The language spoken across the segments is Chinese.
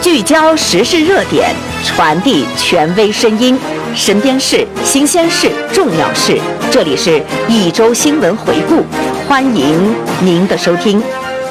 聚焦时事热点，传递权威声音，身边事、新鲜事、重要事，这里是一周新闻回顾，欢迎您的收听。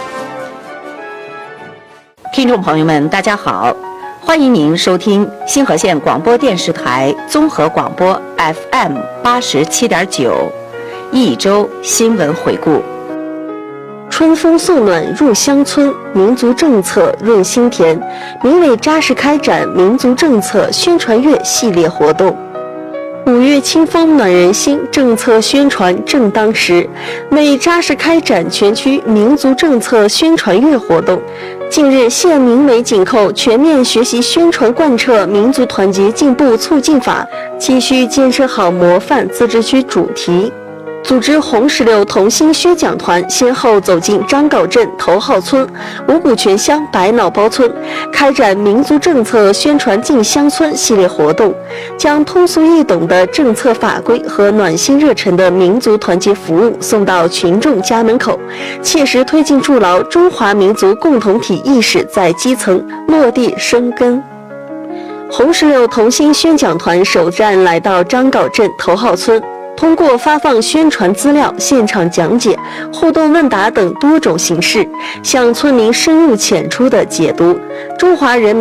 听众朋友们，大家好，欢迎您收听新河县广播电视台综合广播 FM 87.9，一周新闻回顾。 春风送暖入乡村，民族政策润心田。民委扎实开展民族政策宣传月系列活动。5月清风暖人心，政策宣传正当时。为扎实开展全区民族政策宣传月活动，近日县民委紧扣全面学习宣传贯彻民族团结进步促进法，继续建设好模范自治区主题，组织红石榴同心宣讲团先后走进张镐镇头号村、五股泉乡百脑包村，开展民族政策宣传进乡村系列活动，将通俗易懂的政策法规和暖心热忱的民族团结服务送到群众家门口，切实推进筑牢中华民族共同体意识在基层落地生根。红石榴同心宣讲团首站来到张镐镇头号村，通过发放宣传资料、现场讲解、互动问答等多种形式，向村民深入浅出地解读中华人民